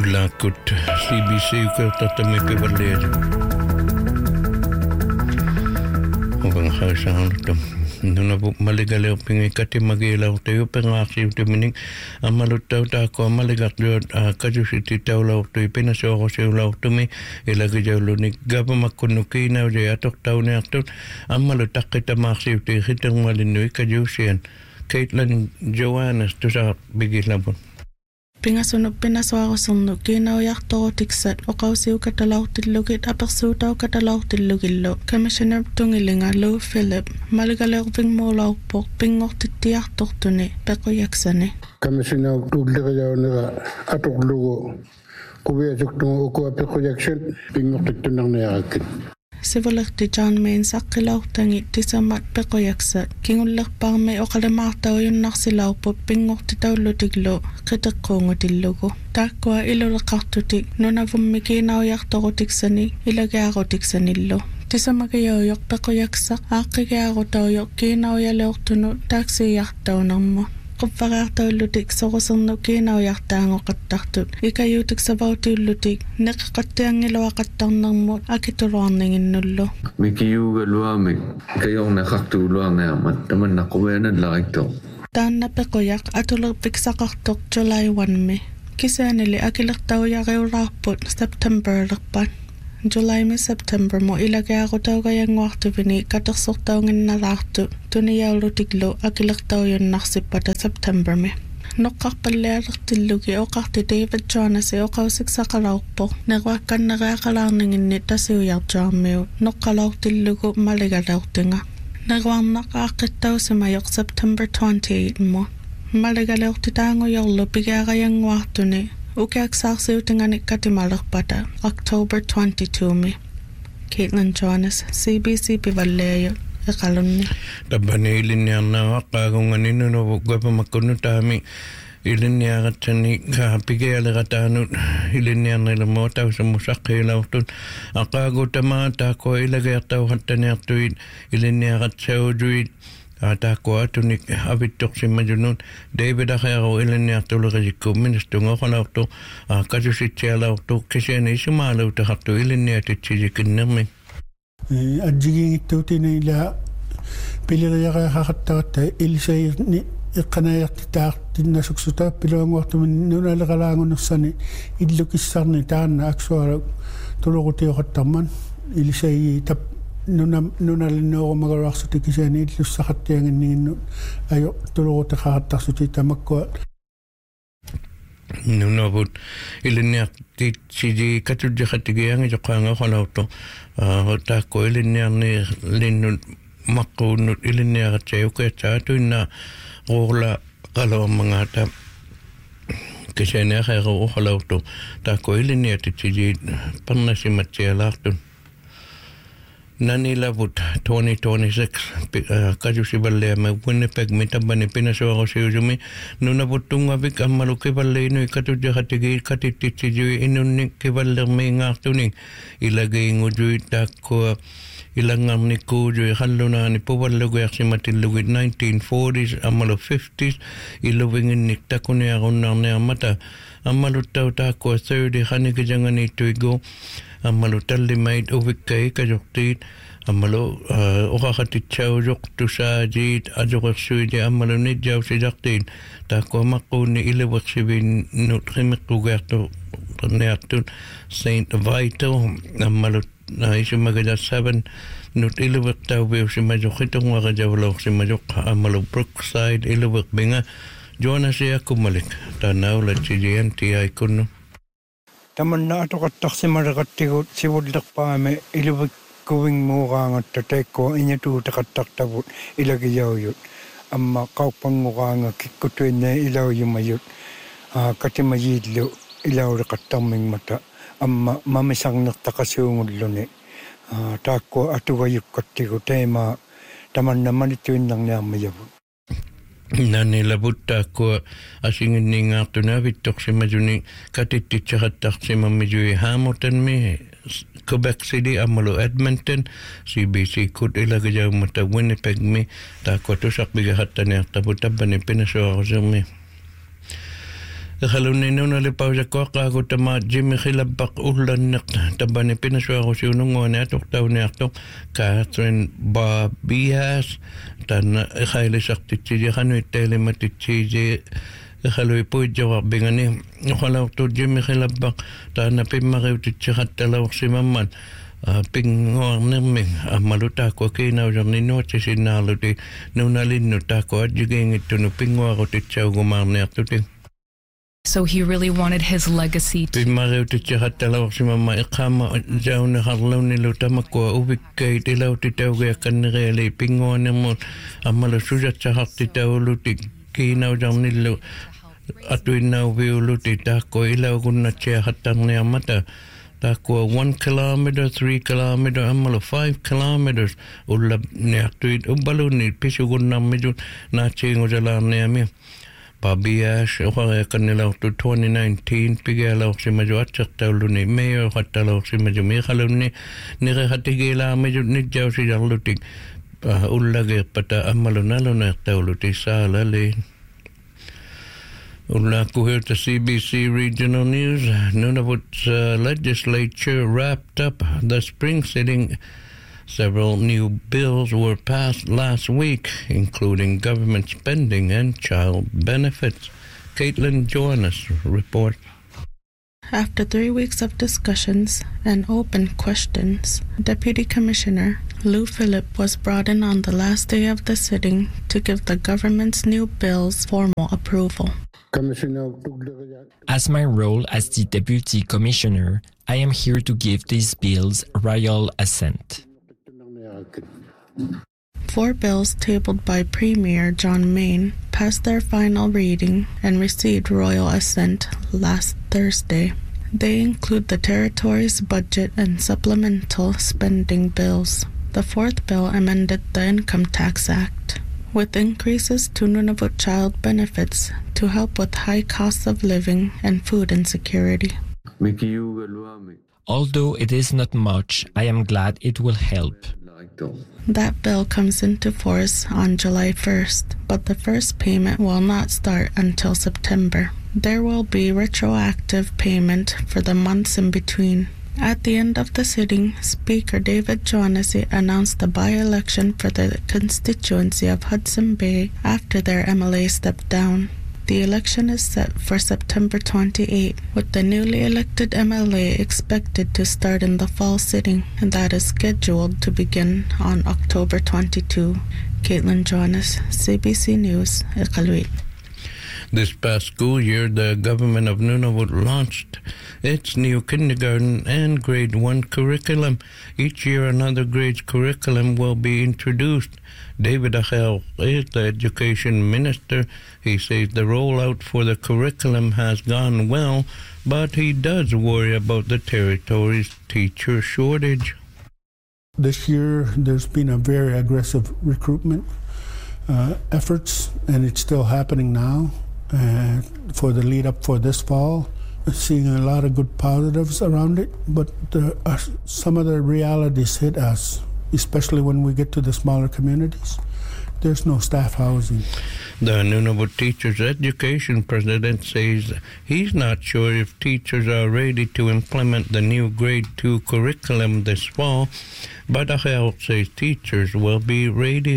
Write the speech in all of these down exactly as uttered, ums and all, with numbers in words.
Ulakut C B C ko tatami pivaler. Ubang hasan to. Nuna bu maligale pingi kati magila tayo pengasi utimining amalutaw ta ko maligat do kajusiti tawla to pinaso ko sila utumi ilagi jawlo ni gaba makunuki na je atok taw ni atot amalutak kita maksi uti hitang malinoy kajusian Caitlin Joannes to sa bigilabon Pingasunod pinaswakasunod kinauyak tiksat o kausiw katalaw tilugit apersutaw katalaw tilugilo. Commissioner tungilinga Lou Philip maligalaw ping molaw pok pingok titiyak toktuni peko yaksane. Commissioner tugligayaw nila atok lugo kuya juktung uko peko yaksan pingok titunang nayakin. Sivalakti John Main sakilaw tangi tisamat peko yaksat. Kingulak pang may o kalamataw yung naksilaw po pingok titaw lutiglo kitak ko nga tilugo. Takwa ilulakaktutik nuna vumikinaw yak toko tiksani ilagay ako tiksanilo. Tisa magayoyok peko yaksak akigay ako tawyok kinaw yalok tuno taksi yak taw nang mo. Kupakaktaw lutik sa kusang no kinaw yak tango kataktot. Ikayutik sa bawti lutik nakakatang ilawa katang nang mo akituruan nangin nulo. Mikiyuga luamik kayong nakaktu luang na yamat naman nakuwenan lang ito. Taan na pekoyak atulog piksakaktok July first me. Kisa nili akilak taw yakay rapot September lakpan. July me September mo ilagay ako taw kayang waktu bini kataksok taw ngin narakto tuniyaw lutiglo akilak taw yun naksipata September me. Nokak palerak tilugi o kakti David Jonas e o kausik sa kalaw po. Nagwakan nakakalang nangin nita siuyak jameo. Nokalaw tilugo maligalaw tinga. Nagwang nakakit taw sa mayok September twenty-eighth mo. Maligalaw titango yolo bigayang waktu ni. Ukiak saksiw tinganik katimalak pata October twenty-second me. Caitlin Jonas, C B C Pivaleyo, ikalon ni. Tabani ilin niya na wakagong anino no gapa makuno tami ilin niya katani kapigay alagatanot ilin niya na ilamotaw sa musakay lautun akago tamata ko ilagay ataw hatani atuit ilin niya katsaw duit Atako atunik abitok si majunun David akayako ilan niya tulog kasi kuministong ako na ito kasusit siya lang ito kasi na isumalaw ito kato ilan niya titsisikin namin. Adjiging ito tinila piliraya kaya kakatata ilisay ni ikanayak titak tinasuksuta pilawang waktu nunalakalangon ng sani idlukisar ni taan na akswara tulog ito kataman ilisay tap nuna nuna lino ko magarakso ti kisani itlus sa katyangan nino ayo tulo ko takatak so ti tamakko nuna bud ilinyak ti sidi katudya katigayang ito kanga kalauto ta ko ilinyak ni linun makunut ilinyak at sayo kaya sa ato na kukula kalaw mga tap kasi na kaya ko kalauto ta ko ilinyak ti sidi panasimat siya laktun Nanila but twenty twenty-six kajusi balle me Winnipeg mitabani pinaso ako si Uzumi nuna butung abik amalu ke balle no ikatu jahatigi katititi ju inunik ke balle me ngatuning ilagay ngujui takko ilangan ni kuju haluna ni poballe go yaksimatil with nineteen forties amalu fifties ilowingin ni takune agonna ne amata amalu taw takko thirty hanike jangani tuigo Amalu talli maid uwikkay kajoktit amalu okakatitsaw joktu sajit ajokaksuidi amalu nidjaw si jaktin tako makuni ilawak sibin nutkimikugerto neatun Saint Vital amalu na isu magada seven nut ilawak tawbiw si majokitong wakajawlok si majok amalu Brookside ilawak binga Jonas siya kumalik tanaw la si G M T I kuno Taman na ato katak si marakatikot si wudlak pa me ilubik kuwing mukangat tateko inya tu takatak tabut ilagiyaw yun. Amma kaupang mukanga kikutuin na ilaw yung mayut. Katimayidlo ilaw rakataming mata. Amma mamisang naktakasungod luni. Tako ato gayuk katikot tema taman naman ituin lang niya mayabot. Nanilabutta ko asingin ni nga tunavitok si majuni katitit sa katak si mamijui Hamilton mi Quebec City amalo Edmonton C B C kut ilagajaw mata Winnipeg mi tako tusak bigahatan niya tabutaban ni pinaso ako sa mi خلوني نونا لباوزا كوكا كوتما جيمي خلبق أولا نقط تباني بينشوا غسيونو وناتو تاوني أختو كاثرين بابياس تان خايلي سقطي تيجي خانو يتالي ما تيجي خلو يبوي جواب بيغاني خلاو تو جيمي خلبق تانا بيما غيو تيجي حتى لو خسيمامان Pingo nemming amalu tako kina ujamni noche sinalu di nunalinu tako adjiging itu nu pingo ako titsau gumarni aktuti. So he really wanted his legacy to... Pimareu titsa hatalaw si mama ikama jaw na harlaw nilo tamakwa ubikay tilaw titaw kaya kanirele pingo nemo amalu sujat sa hak titaw luti kina ujamni lo atuin na ubiyo luti tako ilaw kuna siya hatang niya mata. Tako one kilometer, three kilometer, amalo five kilometers. Ulla niaktuit ubalu ni pisugun na medyo na chingo jalan niya mi. Pabiyash ukaya kanila to twenty nineteen pigalaw si medyo atsak tawlo ni mayor hatalaw si medyo mi khalaw ni nikahatigila medyo nidjaw si jalutik ulla ge pata amalo nalo na tawlo ti sala le. Ulaku here to C B C Regional News. Nunavut's uh, legislature wrapped up the spring sitting. Several new bills were passed last week, including government spending and child benefits. Caitlin Joannes reports. After three weeks of discussions and open questions, Deputy Commissioner Lou Phillip was brought in on the last day of the sitting to give the government's new bills formal approval. As my role as the Deputy Commissioner, I am here to give these bills royal assent. Four bills tabled by Premier John Mayne passed their final reading and received royal assent last Thursday. They include the territory's budget and supplemental spending bills. The fourth bill amended the Income Tax Act, with increases to Nunavut child benefits to help with high costs of living and food insecurity. Although it is not much, I am glad it will help. That bill comes into force on July first, but the first payment will not start until September. There will be retroactive payment for the months in between. At the end of the sitting, Speaker David Johannessi announced the by-election for the constituency of Hudson Bay after their M L A stepped down. The election is set for September twenty-eighth, with the newly elected M L A expected to start in the fall sitting, and that is scheduled to begin on October twenty-second. Caitlin Johannes, C B C News, Iqaluit. This past school year, the government of Nunavut launched its new kindergarten and grade one curriculum. Each year, another grade's curriculum will be introduced. David Achel is the education minister. He says the rollout for the curriculum has gone well, but he does worry about the territory's teacher shortage. This year, there's been a very aggressive recruitment uh, efforts, and it's still happening now. Uh, for the lead up for this fall, seeing a lot of good positives around it, but there are some of the realities hit us, especially when we get to the smaller communities. There's no staff housing. The Nunavut Teachers Education President says he's not sure if teachers are ready to implement the new grade two curriculum this fall, but Achel says teachers will be ready.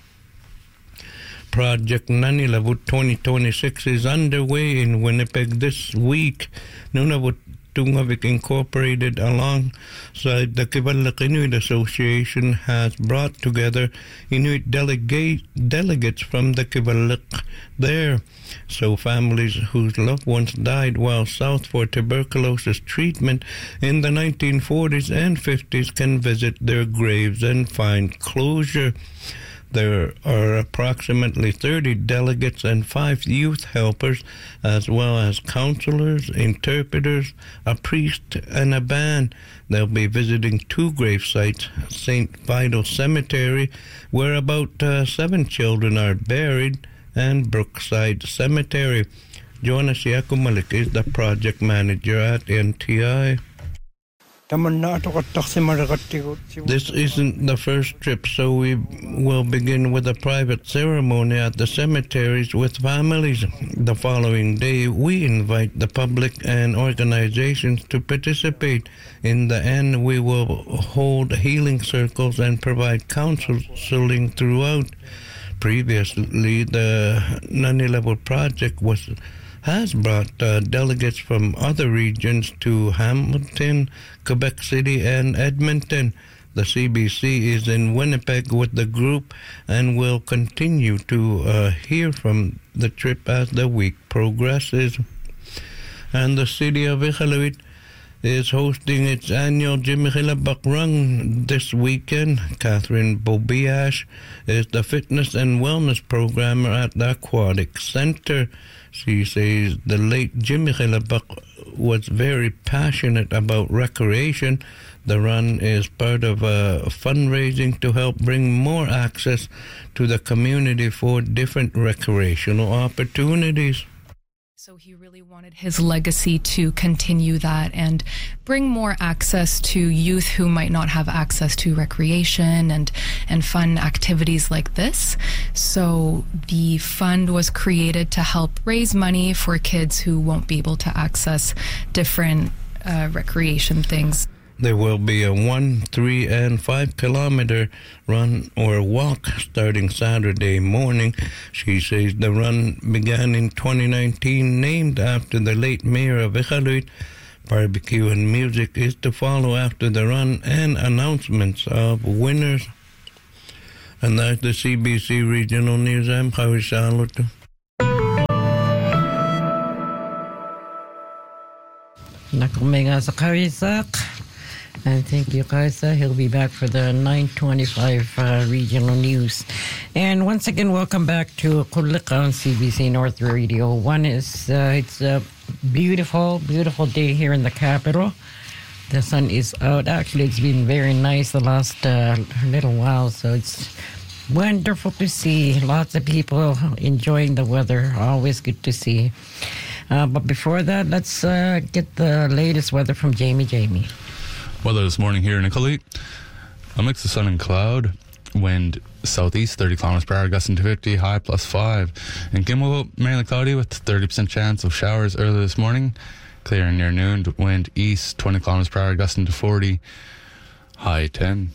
Project Nanilavut twenty twenty-six is underway in Winnipeg this week. Nunavut Tungavik Incorporated, alongside the Kivalliq Inuit Association, has brought together Inuit delegate, delegates from the Kivalliq there, so families whose loved ones died while south for tuberculosis treatment in the nineteen forties and fifties can visit their graves and find closure. There are approximately thirty delegates and five youth helpers, as well as counselors, interpreters, a priest, and a band. They'll be visiting two grave sites, Saint Vital Cemetery, where about uh, seven children are buried, and Brookside Cemetery. Jonas Yakumalik is the project manager at N T I. This isn't the first trip, so we will begin with a private ceremony at the cemeteries with families. The following day, we invite the public and organizations to participate. In the end, we will hold healing circles and provide counseling throughout. Previously, the Nani-level project was has brought uh, delegates from other regions to Hamilton, Quebec City, and Edmonton. The C B C is in Winnipeg with the group and will continue to uh, hear from the trip as the week progresses. And the city of Iqaluit is hosting its annual Jimmy-Khilabak Run this weekend. Catherine Bobiash is the fitness and wellness programmer at the Aquatic Center. She says the late Jimmy Khilabak was very passionate about recreation. The run is part of a fundraising to help bring more access to the community for different recreational opportunities. So he really wanted his legacy to continue that and bring more access to youth who might not have access to recreation and, and fun activities like this. So the fund was created to help raise money for kids who won't be able to access different uh, recreation things. There will be a one, three, and five kilometer run or walk starting Saturday morning. She says the run began in twenty nineteen, named after the late mayor of Iqaluit. Barbecue and music is to follow after the run and announcements of winners. And that's the C B C Regional News. I'm Khawi Shalut. Nakumega sa Karisak. And thank you, Kaisa. He'll be back for the nine twenty-five uh, regional news. And once again, welcome back to Kulika on C B C North Radio. One is, uh, it's a beautiful, beautiful day here in the capital. The sun is out. Actually, it's been very nice the last uh, little while, so it's wonderful to see. Lots of people enjoying the weather. Always good to see. Uh, but before that, let's uh, get the latest weather from Jamie Jamie. Weather this morning here in Iqaluit, a mix of sun and cloud, wind southeast thirty kilometers per hour, gusting to fifty, high plus five. In Gimel, mainly cloudy with thirty percent chance of showers early this morning, clear and near noon, wind east twenty kilometers per hour, gusting to forty, high ten.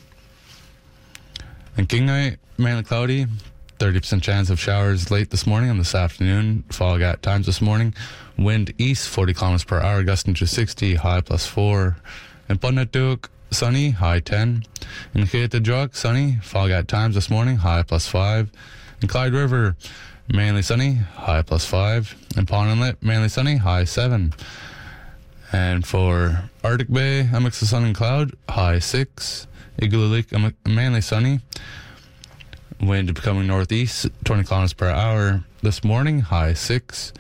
In Kingai, mainly cloudy, thirty percent chance of showers late this morning and this afternoon, fog at times this morning, wind east forty kilometers per hour, gusting to sixty, high plus four. In Punnatuk, sunny, high ten. In Khayatadjok, sunny, fog at times this morning, high plus five. In Clyde River, mainly sunny, high plus five. In Pond Inlet, mainly sunny, high seven. And for Arctic Bay, a mix of sun and cloud, high six. Iqaluit, mainly sunny. Wind becoming northeast, twenty kilometers per hour this morning, high six.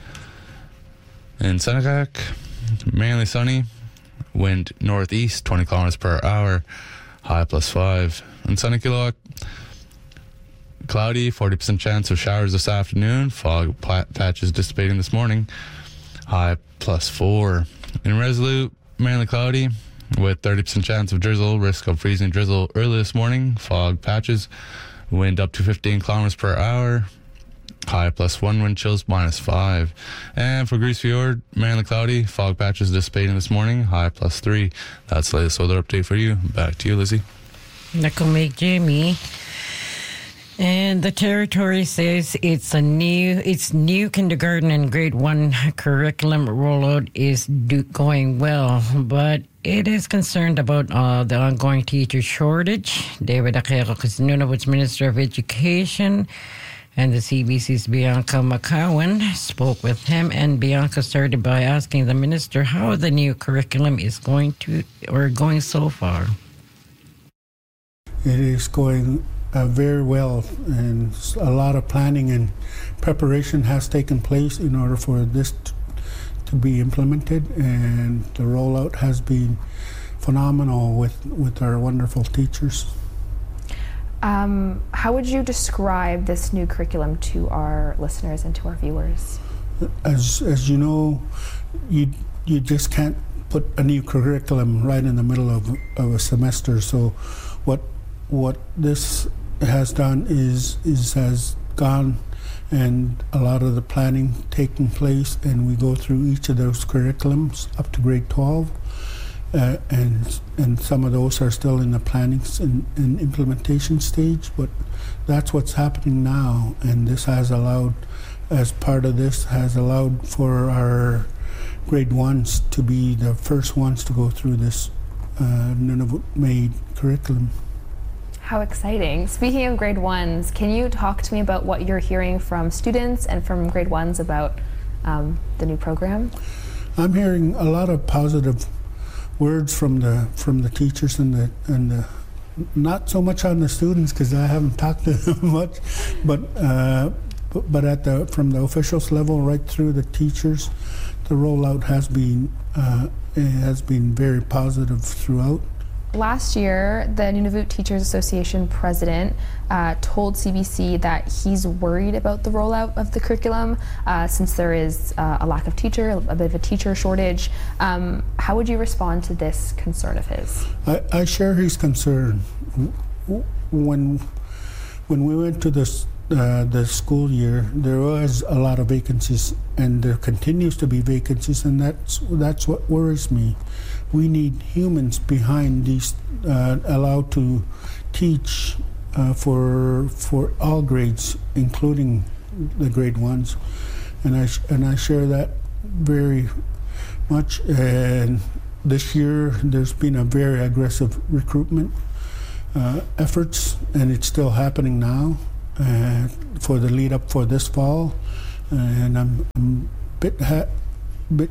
In Senegak, mainly sunny. Wind northeast, twenty kilometers per hour, high plus five. In Sunnykiloak, cloudy, forty percent chance of showers this afternoon, fog patches dissipating this morning, high plus four. In Resolute, mainly cloudy, with thirty percent chance of drizzle, risk of freezing drizzle early this morning, fog patches, wind up to fifteen kilometers per hour, high plus one, wind chills minus five. And for Grise Fjord, mainly cloudy, fog patches dissipating this morning, high plus three. That's the latest weather update for you. Back to you, Lizzie. Nakumek Jamie. And the territory says it's a new, its new kindergarten and grade one curriculum rollout is do, going well, but it is concerned about uh, the ongoing teacher shortage. David Akero Nunavut's Minister of Education and the C B C's Bianca McCowan spoke with him, and Bianca started by asking the minister how the new curriculum is going to, or going so far. It is going uh, very well, and a lot of planning and preparation has taken place in order for this t- to be implemented, and the rollout has been phenomenal with, with our wonderful teachers. Um, how would you describe this new curriculum to our listeners and to our viewers? As as you know, you you just can't put a new curriculum right in the middle of, of a semester. So what what this has done is is has gone and a lot of the planning taking place, and we go through each of those curriculums up to grade twelve, uh, and and some of those are still in the planning and, and implementation stage, but that's what's happening now. And this has allowed, as part of this, has allowed for our grade ones to be the first ones to go through this uh, Nunavut-made curriculum. How exciting. Speaking of grade ones, can you talk to me about what you're hearing from students and from grade ones about um, the new program? I'm hearing a lot of positive words from the from the teachers and the and the, not so much on the students because I haven't talked to them much, but uh, but, but at the from the officials level right through the teachers, the rollout has been uh, it has been very positive throughout. Last year, the Nunavut Teachers Association president uh, told C B C that he's worried about the rollout of the curriculum uh, since there is uh, a lack of teacher, a bit of a teacher shortage. Um, how would you respond to this concern of his? I, I share his concern. When when we went to this uh, the school year, there was a lot of vacancies, and there continues to be vacancies, and that's that's what worries me. We need humans behind these, uh, allowed to teach uh, for for all grades, including the grade ones, and I and I share that very much. And this year, there's been a very aggressive recruitment uh, efforts, and it's still happening now uh, for the lead up for this fall, and I'm, I'm a bit ha- bit.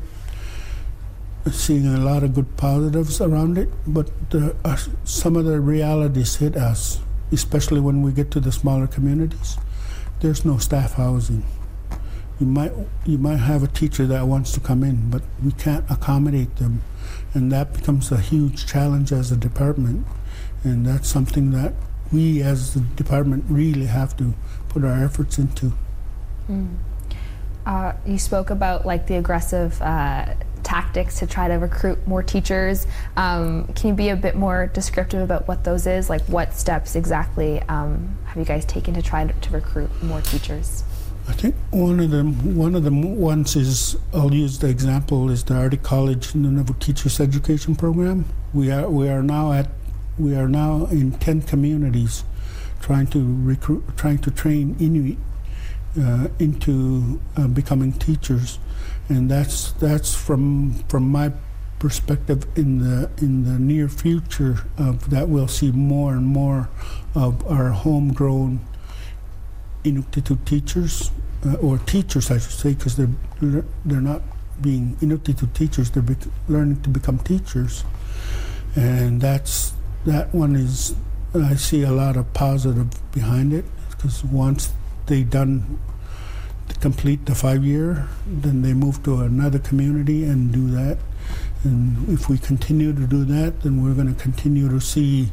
seeing a lot of good positives around it, but the, uh, some of the realities hit us, especially when we get to the smaller communities. There's no staff housing. You might you might have a teacher that wants to come in, but we can't accommodate them, and that becomes a huge challenge as a department, and that's something that we as the department really have to put our efforts into. Mm. Uh, you spoke about like the aggressive uh, tactics to try to recruit more teachers. Um, can you be a bit more descriptive about what those is? Like what steps exactly um, have you guys taken to try to, to recruit more teachers? I think one of them, one of the ones is, I'll use the example, is the Arctic College Nunavut Teachers Education Program. We are we are now at we are now in ten communities, trying to recruit, trying to train Inuit uh, into uh, becoming teachers. And that's that's from from my perspective in the in the near future of that we'll see more and more of our homegrown Inuktitut teachers uh, or teachers I should say, because they're they're not being Inuktitut teachers, they're bec- learning to become teachers, and that's that one is I see a lot of positive behind it, because once they done complete the five year, then they move to another community and do that. And if we continue to do that, then we're going to continue to see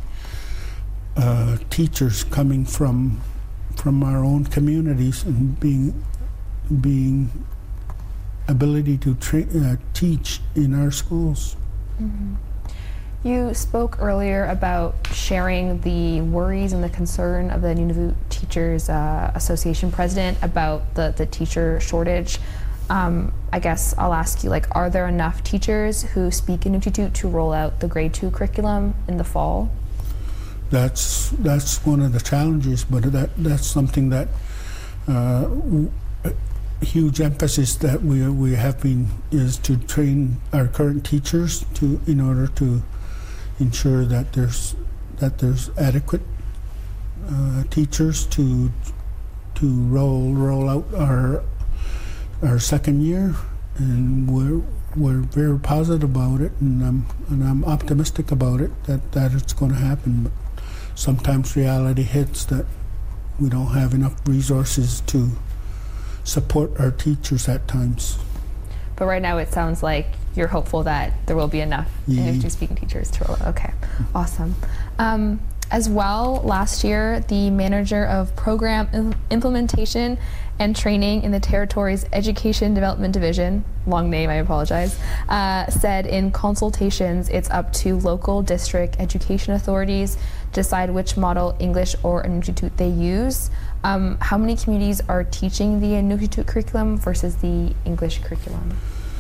uh, teachers coming from from our own communities and being being ability to tra- uh, teach in our schools. Mm-hmm. You spoke earlier about sharing the worries and the concern of the Nunavut Teachers uh, Association president about the, the teacher shortage. Um, I guess I'll ask you, like, are there enough teachers who speak Inuktitut to roll out the grade two curriculum in the fall? That's that's one of the challenges, but that that's something that uh, w- a huge emphasis that we we have been is to train our current teachers to in order to ensure that there's that there's adequate uh, teachers to to roll roll out our our second year, and we're we're very positive about it, and I'm and I'm optimistic about it that, that it's going to happen. But sometimes reality hits that we don't have enough resources to support our teachers at times. But right now it sounds like you're hopeful that there will be enough yeah. Inuktitut-speaking teachers to roll out. Okay, awesome. Um, as well, last year, the manager of program im- implementation and Training in the Territory's Education Development Division, long name, I apologize, uh, said in consultations it's up to local district education authorities to decide which model, English or Inuktitut, they use. Um, how many communities are teaching the Inuktitut curriculum versus the English curriculum?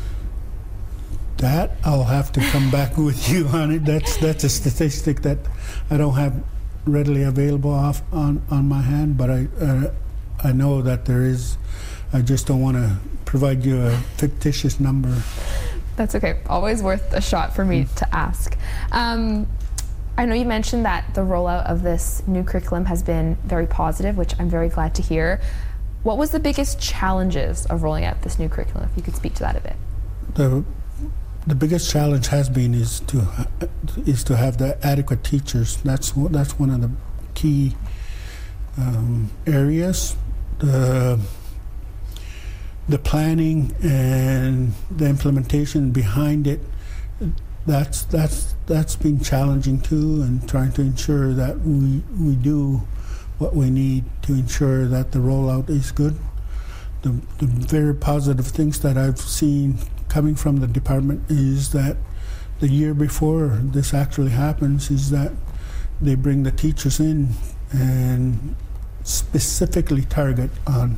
That I'll have to come back with you on it. That's that's a statistic that I don't have readily available off on, on my hand, but I uh, I know that there is. I just don't want to provide you a fictitious number. That's okay. Always worth a shot for me mm. to ask. Um, I know you mentioned that the rollout of this new curriculum has been very positive, which I'm very glad to hear. What was the biggest challenges of rolling out this new curriculum, if you could speak to that a bit? The the biggest challenge has been is to is to have the adequate teachers. That's that's one of the key um, areas. The the planning and the implementation behind it. That's that's that's been challenging too, and trying to ensure that we we do what we need to ensure that the rollout is good. The, the very positive things that I've seen coming from the department is that the year before this actually happens is that they bring the teachers in and specifically target on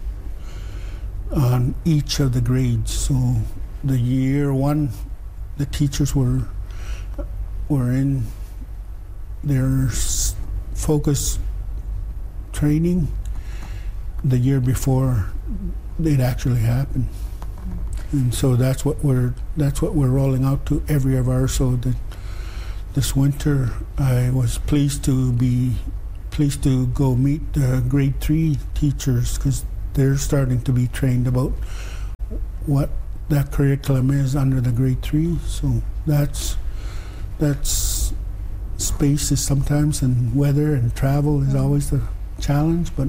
on each of the grades. So the year one, the teachers were were in their s- focus training. The year before it actually happened, and so that's what we're that's what we're rolling out to every of ours. So that this winter, I was pleased to be pleased to go meet the grade three teachers because they're starting to be trained about what that curriculum is under the grade three. So that's that's spaces sometimes, and weather and travel is always the challenge, but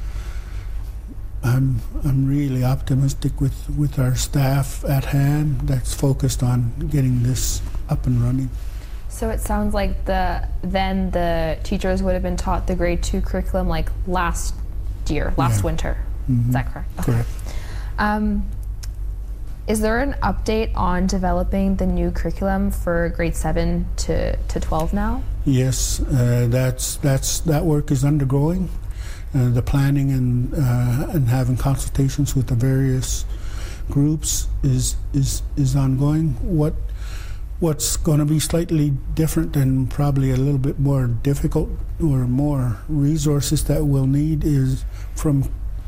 I'm I'm really optimistic with, with our staff at hand that's focused on getting this up and running. So it sounds like the then the teachers would have been taught the grade two curriculum like last year, last Yeah. winter. Mm-hmm. Is that correct? Okay. Correct. Um, is there an update on developing the new curriculum for grade seven to, to twelve now? Yes, uh, that's that's that work is undergoing. Uh, the planning and uh, and having consultations with the various groups is is is ongoing. What what's going to be slightly different and probably a little bit more difficult or more resources that we'll need is from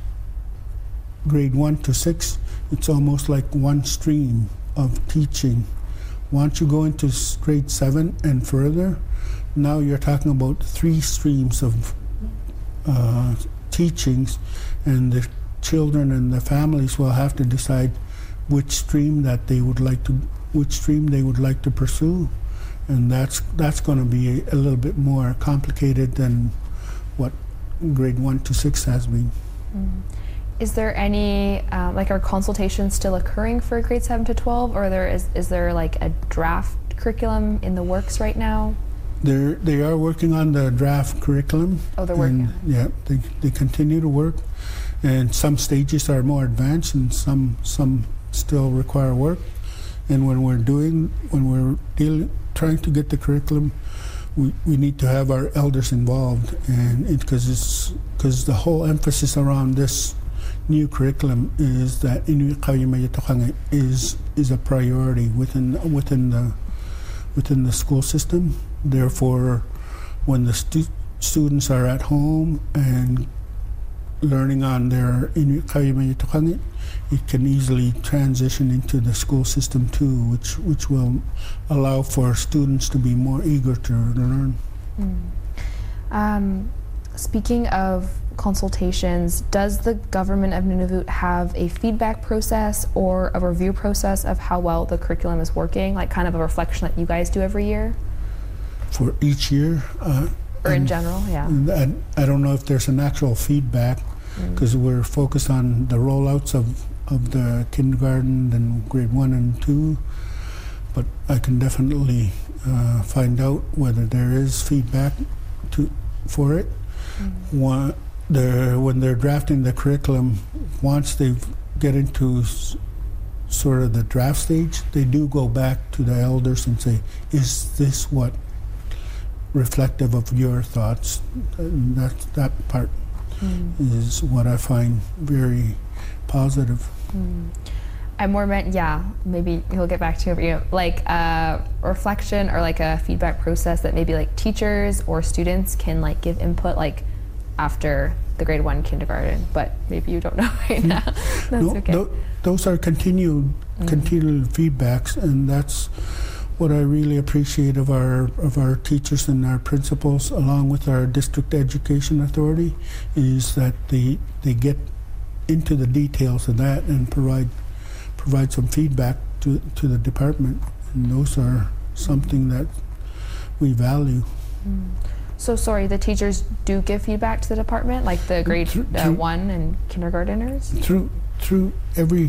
grade one to six. It's almost like one stream of teaching. Once you go into grade seven and further, now you're talking about three streams of uh, teachings, and the children and the families will have to decide which stream that they would like to, which stream they would like to pursue, and that's that's going to be a, a little bit more complicated than what grade one to six has been. Mm. Is there any um, like are consultations still occurring for grade seven to twelve, or there is is there like a draft curriculum in the works right now? They're, they are working on the draft curriculum. Oh, they're working. And, yeah, they, they continue to work, and some stages are more advanced, and some some still require work. And when we're doing, when we're dealing, trying to get the curriculum, we, we need to have our elders involved, and because it, it's because the whole emphasis around this new curriculum is that Inuit Kayumayatokange is is a priority within within the within the school system. Therefore, when the stu- students are at home and learning on their Inuit Kayumayatokange, it can easily transition into the school system too, which which will allow for students to be more eager to learn. Mm. Um, speaking of consultations, does the government of Nunavut have a feedback process or a review process of how well the curriculum is working, like kind of a reflection that you guys do every year? For each year? Uh, or in general, yeah. I, I don't know if there's an actual feedback, because mm. we're focused on the rollouts of, of the kindergarten and grade one and two, but I can definitely uh, find out whether there is feedback to for it. Mm. One, the when they're drafting the curriculum, once they get into s- sort of the draft stage, they do go back to the elders and say, is this what reflective of your thoughts? And that, that part mm. is what I find very positive. Mm. I more meant, yeah, maybe he'll get back to you, you know, like a reflection or like a feedback process that maybe like teachers or students can like give input like after the grade one kindergarten, but maybe you don't know right now. That's no, okay. Th- those are continued, mm. continual feedbacks, and that's what I really appreciate of our of our teachers and our principals, along with our district education authority, is that they they get into the details of that and provide provide some feedback to to the department, and those are something that we value. Mm. So sorry, the teachers do give feedback to the department, like the grade through, uh, through, one and kindergarteners? Through through every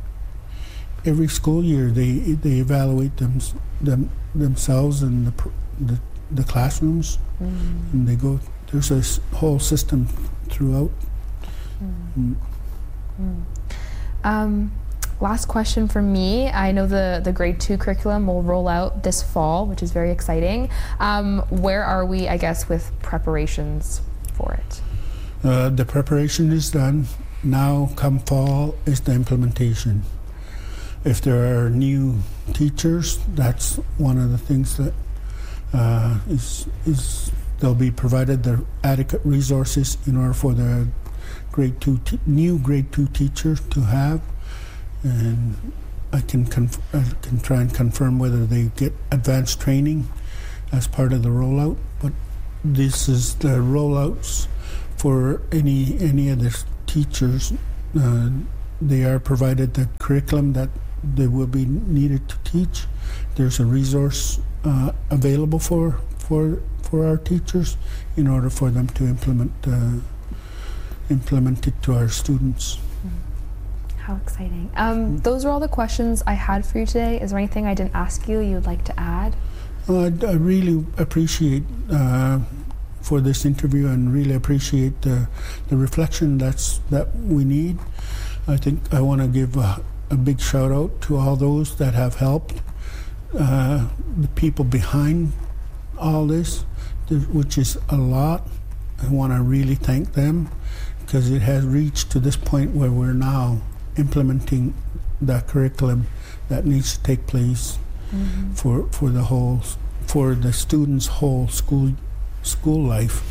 every school year, they they evaluate them, them themselves and the the, the classrooms, mm. and they go. There's a s- whole system throughout. Mm. Mm. Um, last question from me. I know the, the grade two curriculum will roll out this fall, which is very exciting. Um, where are we, I guess, with preparations for it? Uh, the preparation is done. Now, come fall, is the implementation. If there are new teachers, that's one of the things that uh, is is they'll be provided the adequate resources in order for the grade two te- new grade two teachers to have, and I can conf- I can try and confirm whether they get advanced training as part of the rollout. But this is the rollouts for any any of the teachers. Uh, they are provided the curriculum that they will be needed to teach. There's a resource uh, available for for for our teachers in order for them to implement uh, implement it to our students. How exciting. Um, those are all the questions I had for you today. Is there anything I didn't ask you you'd like to add? Well, I, I really appreciate uh, for this interview, and really appreciate the, the reflection that's that we need. I think I want to give a, a big shout out to all those that have helped, uh, the people behind all this, which is a lot. I want to really thank them, because it has reached to this point where we're now implementing the curriculum that needs to take place mm-hmm. for for the whole for the students' whole school school life.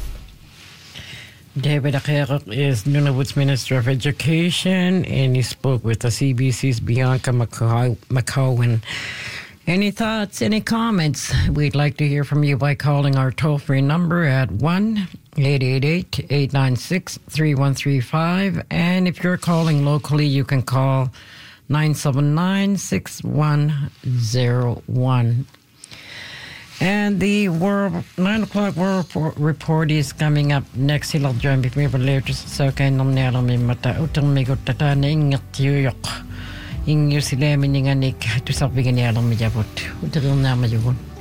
David Akerok is Nunavut's Minister of Education, and he spoke with the C B C's Bianca McCowan. Any thoughts, any comments? We'd like to hear from you by calling our toll-free number at one eight eight eight, eight nine six, three one three five. And if you're calling locally, you can call nine seven nine, six one zero one. And the world, nine o'clock World Report is coming up next. He'll join me for later. So can I'm now me mata utang me got tata ingat yuyok. Ingyo sila mininganik to sabi ganyan ang mayabot. Utang na mayabot.